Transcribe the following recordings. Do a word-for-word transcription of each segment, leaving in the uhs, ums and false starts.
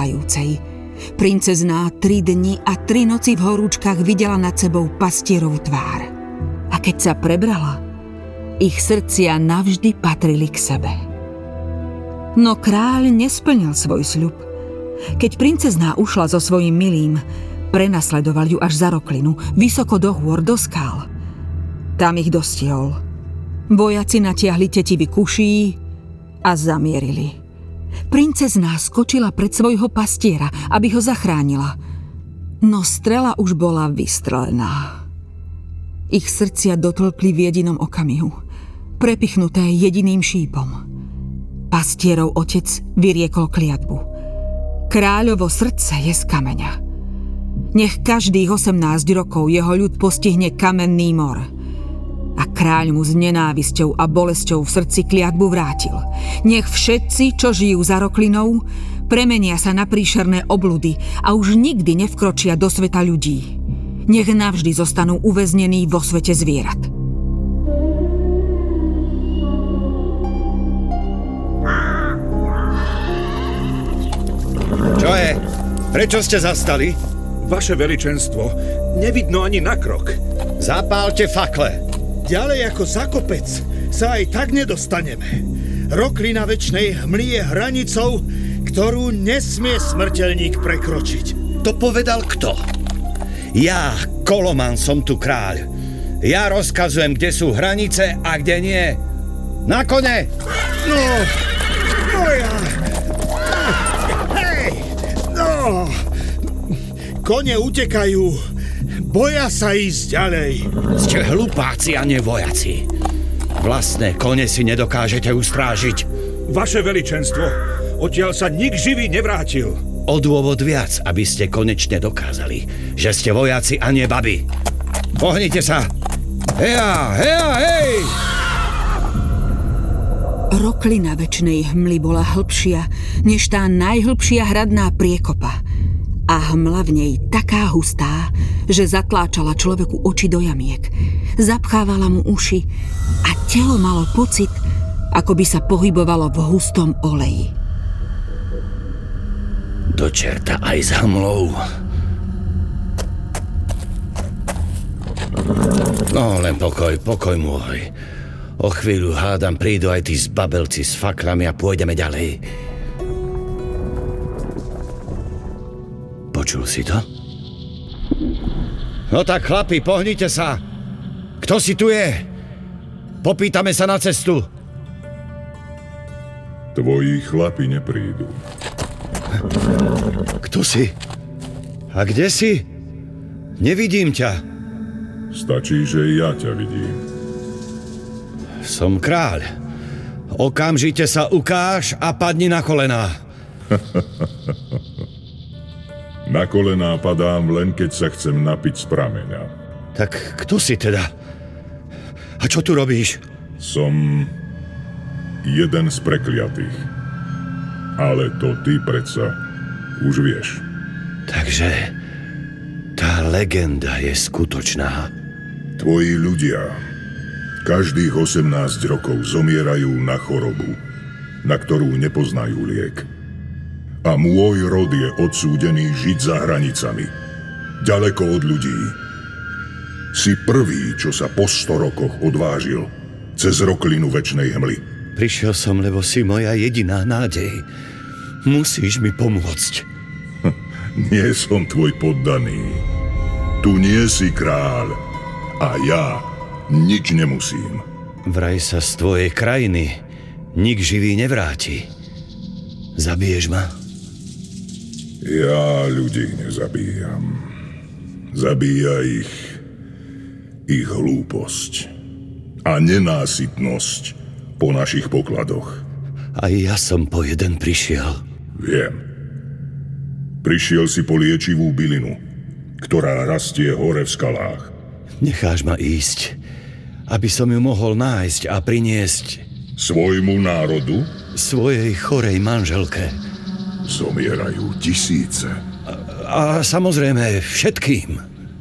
zostávajúcej. Princezná tri dni a tri noci v horúčkach videla nad sebou pastierovú tvár. A keď sa prebrala, ich srdcia navždy patrili k sebe. No kráľ nesplnil svoj sľub. Keď princezná ušla so svojím milým, prenasledoval ju až za roklinu, vysoko do hôr, do skál. Tam ich dostihol. Vojaci natiahli tetivy kuší a zamierili. Princezná skočila pred svojho pastiera, aby ho zachránila. No strela už bola vystrelená. Ich srdcia dotlkli v jedinom okamihu, prepichnuté jediným šípom. Pastierov otec vyriekol kliatbu. Kráľovo srdce je z kameňa. Nech každých osemnásť rokov jeho ľud postihne kamenný mor. A kráľ mu s nenávisťou a bolesťou v srdci kliatbu vrátil. Nech všetci, čo žijú za roklinou, premenia sa na príšerné obludy a už nikdy nevkročia do sveta ľudí. Nech navždy zostanú uväznení vo svete zvierat. Čo je? Prečo ste zastali? Vaše veličenstvo, nevidno ani na krok. Zapálte fakle. Ďalej ako za kopec sa aj tak nedostaneme. Roklina večnej hmly je hranicou, ktorú nesmie smrteľník prekročiť. To povedal kto? Ja, Koloman, som tu kráľ. Ja rozkazujem, kde sú hranice a kde nie. Na kone! No, no ja... Hej, no... Kone utekajú. Boja sa ísť ďalej. Ste hlupáci a nie vojaci. Vlastné kone si nedokážete ustrážiť. Vaše veličenstvo, odtiaľ sa nik živý nevrátil. O dôvod viac, aby ste konečne dokázali, že ste vojaci a nie baby. Pohnite sa. Heja, heja, hej! Roklina večnej hmly bola hlbšia, než tá najhlbšia hradná priekopa. A hmla v nej taká hustá, že zatláčala človeku oči do jamiek, zapchávala mu uši a telo malo pocit, ako by sa pohybovalo v hustom oleji. Do čerta aj s hmlou. No, len pokoj, pokoj môj. O chvíľu hádam prídu aj tí zbabelci s faklami a pôjdeme ďalej. Počul si to? No tak chlapi, pohnite sa. Kto si tu je? Popýtame sa na cestu. Tvoji chlapi neprídu. Kto si? A kde si? Nevidím ťa. Stačí, že ja ťa vidím. Som kráľ. Okamžite sa ukáž a padni na kolená. Na kolená padám len, keď sa chcem napiť z prameňa. Tak kto si teda? A čo tu robíš? Som jeden z prekliatých. Ale to ty predsa už vieš. Takže tá legenda je skutočná. Tvoji ľudia každých osemnásť rokov zomierajú na chorobu, na ktorú nepoznajú liek. A môj rod je odsúdený žiť za hranicami, ďaleko od ľudí. Si prvý, čo sa po sto rokoch odvážil cez roklinu večnej hmly. Prišiel som, lebo si moja jediná nádej. Musíš mi pomôcť. Nie som tvoj poddaný. Tu nie si kráľ a ja nič nemusím. Vraj sa z tvojej krajiny nik živý nevráti. Zabiješ ma? Ja ľudí nezabíjam. Zabíja ich ich hlúposť a nenásytnosť po našich pokladoch. Aj ja som po jeden prišiel. Viem. Prišiel si po liečivú bylinu, ktorá rastie hore v skalách. Necháš ma ísť, aby som ju mohol nájsť a priniesť svojmu národu? Svojej chorej manželke. Zomierajú tisíce. A, a samozrejme všetkým.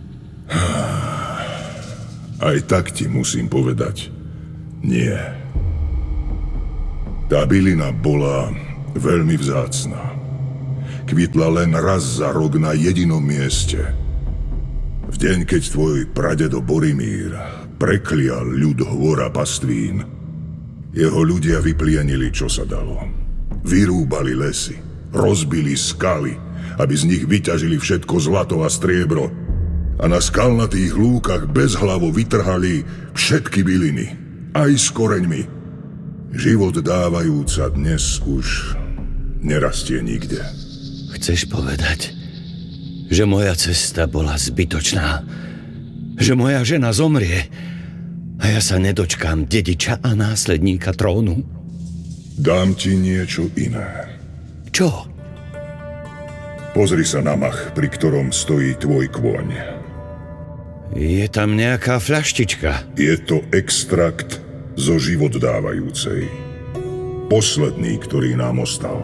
Aj tak ti musím povedať, nie. Tá bylina bola veľmi vzácna. kvitla len raz za rok na jedinom mieste. V deň, keď tvoj pradedo Boromír preklial ľud Hvora Pastvín, jeho ľudia vyplienili, čo sa dalo. Vyrúbali lesy, rozbili skaly, aby z nich vyťažili všetko zlato a striebro, a na skalnatých lúkach bezhlavo vytrhali všetky byliny, aj s koreňmi. Život dávajúca dnes už nerastie nikde. Chceš povedať, že moja cesta bola zbytočná? Že moja žena zomrie a ja sa nedočkám dediča a následníka trónu? Dám ti niečo iné. Čo? Pozri sa na mach, pri ktorom stojí tvoj kôň. Je tam nejaká fľaštička. Je to extrakt zo životdávajúcej. Posledný, ktorý nám ostal.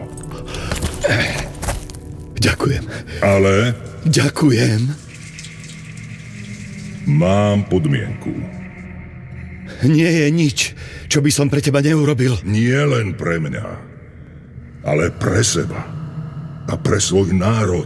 Ďakujem. Ale... Ďakujem. Mám podmienku. Nie je nič, čo by som pre teba neurobil. Nie len pre mňa, ale pre seba a pre svoj národ.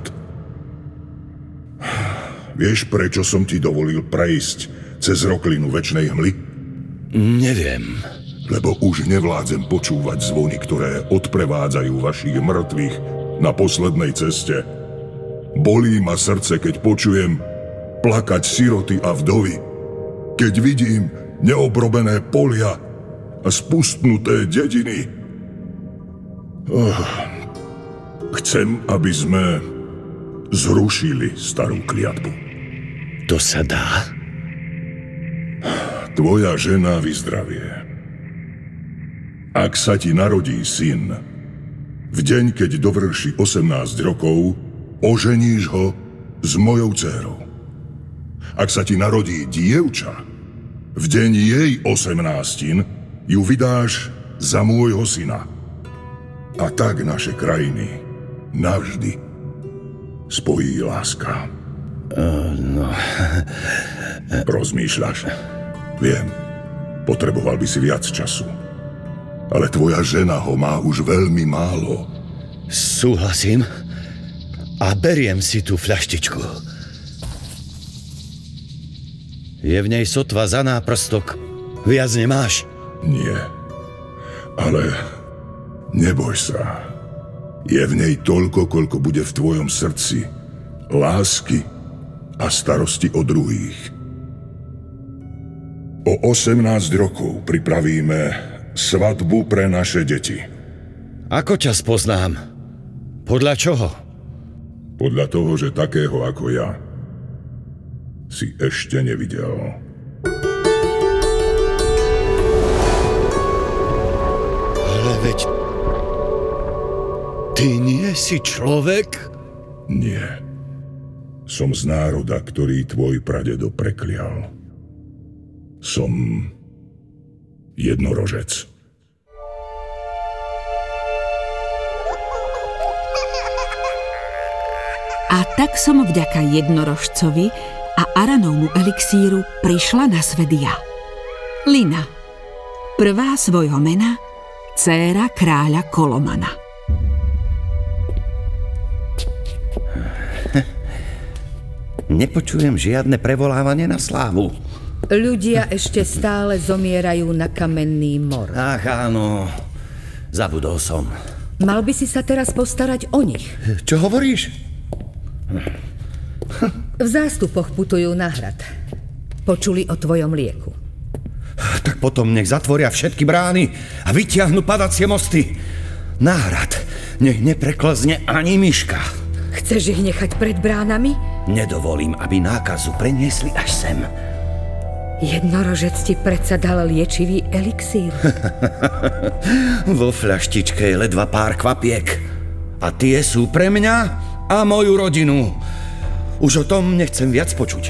Vieš, prečo som ti dovolil prejsť cez roklinu večnej hmly? Neviem. Lebo už nevládzem počúvať zvony, ktoré odprevádzajú vašich mŕtvych na poslednej ceste. Bolí ma srdce, keď počujem plakať siroty a vdovy. Keď vidím neobrobené polia a spustnuté dediny. Oh, chcem, aby sme zrušili starú kliatbu. To sa dá? Tvoja žena vyzdravie. Ak sa ti narodí syn, v deň, keď dovrší osemnásť rokov, oženíš ho s mojou dcérou. Ak sa ti narodí dievča, v deň jej osemnástin ju vydáš za môjho syna. A tak naše krajiny navždy spojí láska. Uh, no... Rozmýšľaš? Viem, potreboval by si viac času. Ale tvoja žena ho má už veľmi málo. Súhlasím a beriem si tú fľaštičku. Je v nej sotva za náprstok. Viac nemáš? Nie. Ale neboj sa. Je v nej toľko, koľko bude v tvojom srdci lásky a starosti o druhých. O osemnásť rokov pripravíme svadbu pre naše deti. Ako ťa spoznám? Podľa čoho? Podľa toho, že takého ako ja si ešte nevidel. Ale veď... Ty nie si človek? Nie. Som z národa, ktorý tvoj pradedo preklial. Som jednorožec. A tak som vďaka jednorožcovi a Aranovmu elixíru prišla na svet ja. Lina, prvá svojho mena, dcéra kráľa Kolomana. Nepočujem žiadne prevolávanie na slávu. Ľudia ešte stále zomierajú na kamenný mor. Ach, áno. Zabudol som. Mal by si sa teraz postarať o nich. Čo hovoríš? V zástupoch putujú na hrad. Počuli o tvojom lieku. Tak potom nech zatvoria všetky brány a vytiahnu padacie mosty. Na hrad nech nepreklzne ani myška. Chceš ich nechať pred bránami? Nedovolím, aby nákazu preniesli až sem. Jednorožec ti predsa dal liečivý elixír. Vo fľaštičke je ledva pár kvapiek. A tie sú pre mňa a moju rodinu. Už o tom nechcem viac počuť.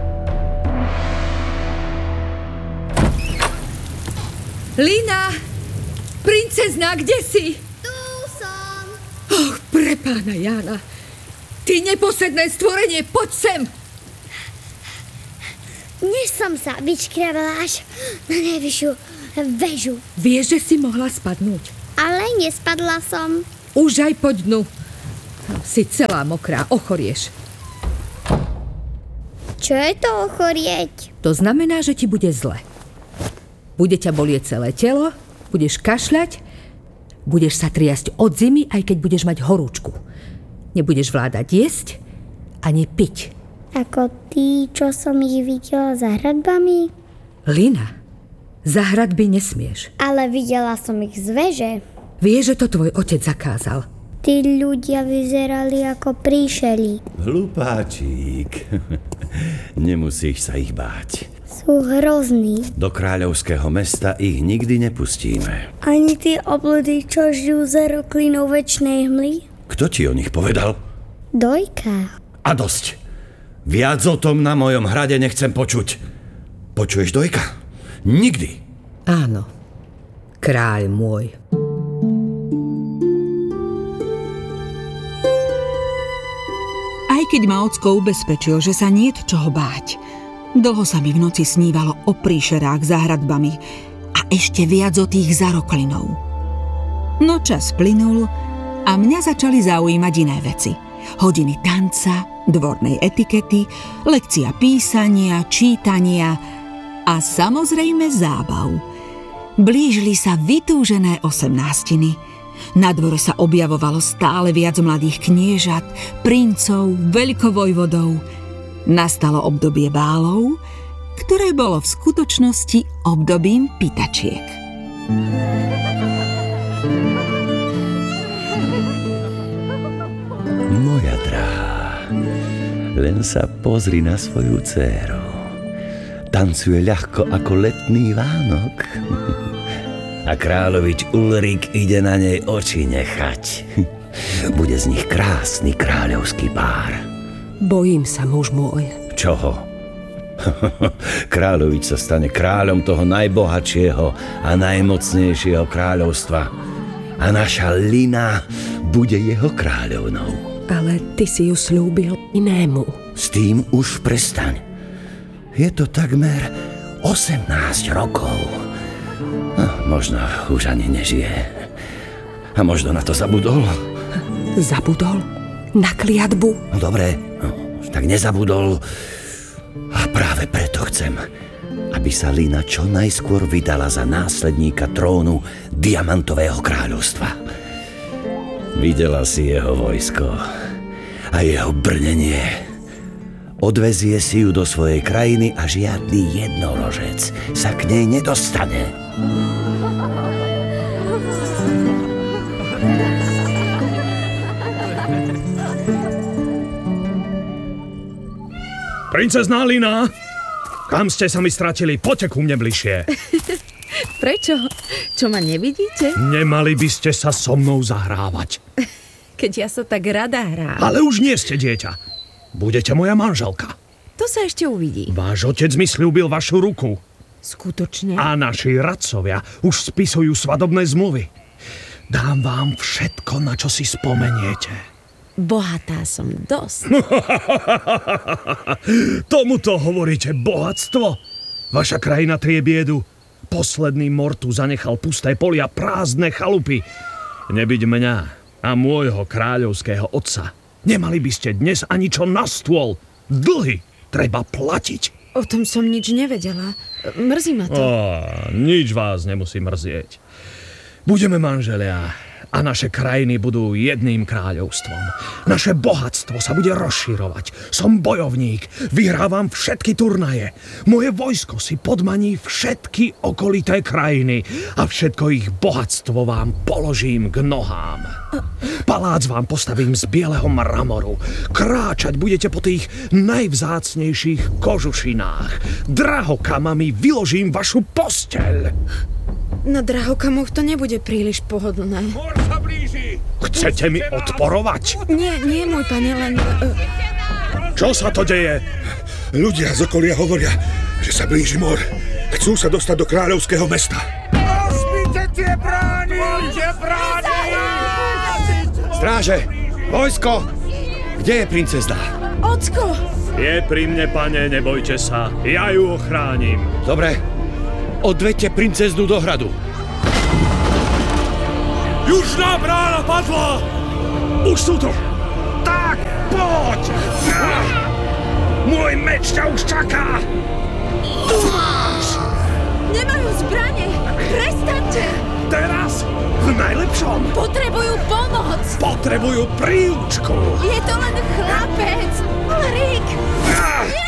Lina! Princezná, kde si? Tu som. Och, pre pána Jána. Ty neposedné stvorenie, poď sem! Než som sa vyčkrávala až na najvyššiu väžu. Vieš, že si mohla spadnúť? Ale nespadla som. Už aj po dnu. Si celá mokrá, ochorieš. Čo je to ochorieť? To znamená, že ti bude zle. Bude ťa bolieť celé telo, budeš kašľať, budeš sa triasť od zimy, aj keď budeš mať horúčku. Nebudeš vládať jesť ani piť. Ako tí, čo som ich videla za hradbami? Lina, za hradby nesmieš. Ale videla som ich z veže. Vieš, že to tvoj otec zakázal. Tí ľudia vyzerali ako príšeri. Hlupáčik. Nemusíš sa ich báť. Sú hrozní. Do kráľovského mesta ich nikdy nepustíme. Ani tí obludí, čo žijú za roklinou večnej hmly? Kto ti o nich povedal? Dojka. A dosť. Viac o tom na mojom hrade nechcem počuť. Počuješ, Dojka? Nikdy. Áno. Kráľ môj. Aj keď ma ocko ubezpečil, že sa niet čoho báť, dlho sa mi v noci snívalo o príšerách za hradbami a ešte viac o tých za roklinou. No čas plynul a mňa začali zaujímať iné veci. Hodiny tanca, dvornej etikety, lekcia písania, čítania a samozrejme zábav. Blížili sa vytúžené osemnástiny. Na dvore sa objavovalo stále viac mladých kniežat, princov, veľkovojvodov. Nastalo obdobie bálov, ktoré bolo v skutočnosti obdobím pýtačiek. Moja drahá, len sa pozri na svoju dcéru. Tancuje ľahko ako letný Vánok. A kráľovič Ulrik ide na nej oči nechať. Bude z nich krásny kráľovský pár. Bojím sa, muž môj. Čoho? Kráľovič sa stane kráľom toho najbohatšieho a najmocnejšieho kráľovstva. A naša Lina bude jeho kráľovnou. Ale ty si ju slúbil inému. S tým už prestaň. Je to takmer osemnásť rokov. No, možno už ani nežije. A možno na to zabudol. Zabudol? Na kliatbu? No dobre, no, tak nezabudol. A práve preto chcem, aby sa Lina čo najskôr vydala za následníka trónu Diamantového kráľovstva. Videla si jeho vojsko a jeho brnenie. Odvezie si ju do svojej krajiny a žiadny jednorožec sa k nej nedostane. Princezná Lina, kam ste sa mi stratili? Poďte ku mne bližšie. Prečo? Čo, ma nevidíte? Nemali by ste sa so mnou zahrávať. Keď ja sa tak rada hrám. Ale už nie ste dieťa. Budete moja manželka. To sa ešte uvidí. Váš otec mi sľúbil vašu ruku. Skutočne? A naši radcovia už spisujú svadobné zmluvy. Dám vám všetko, na čo si spomeniete. Bohatá som dosť. Tomuto hovoríte bohatstvo? Vaša krajina trie biedu. Posledný mor tu zanechal pusté polia, prázdne chalupy. Nebyť mňa a môjho kráľovského otca, nemali by ste dnes ani čo na stôl. Dlhy treba platiť. O tom som nič nevedela. Mrzí ma to. Ó, nič vás nemusí mrzieť. Budeme manželia a naše krajiny budú jedným kráľovstvom. Naše bohatstvo sa bude rozširovať. Som bojovník, vyhrávam všetky turnaje. Moje vojsko si podmaní všetky okolité krajiny a všetko ich bohatstvo vám položím k nohám. Palác vám postavím z bieleho mramoru. Kráčať budete po tých najvzácnejších kožušinách. Drahokamami vyložím vašu posteľ. Na drahokamoch to nebude príliš pohodlné. Mor sa blíži! Chcete mi odporovať? Nie, nie, môj pane, len... Čo sa to deje? Ľudia z okolia hovoria, že sa blíži mor. Chcú sa dostať do kráľovského mesta. Rozbite tie brány! Poďte brány! Stráže! Vojsko! Kde je princezná? Ocko! Je pri mne, pane, nebojte sa. Ja ju ochránim. Dobre. Odvedte princeznu do hradu. Južná brána padla! Už sú to! Môj meč ťa už čaká! Tu máš! Nemajú zbrane! Prestaňte! Teraz v najlepšom! Potrebujú pomoc! Potrebujú príučku! Je to len chlapec! Rick! Ah! Nie!